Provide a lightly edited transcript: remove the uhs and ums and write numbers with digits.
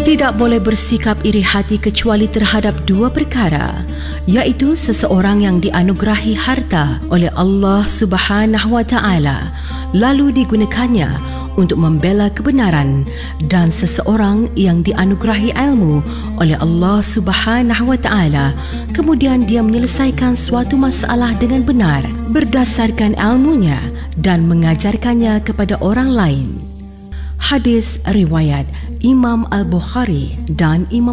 Tidak boleh bersikap iri hati kecuali terhadap dua perkara, iaitu seseorang yang dianugerahi harta oleh Allah Subhanahu wa taala lalu digunakannya untuk membela kebenaran, dan seseorang yang dianugerahi ilmu oleh Allah Subhanahu wa taala kemudian dia menyelesaikan suatu masalah dengan benar berdasarkan ilmunya dan mengajarkannya kepada orang lain. Hadis riwayat Imam Al-Bukhari dan Imam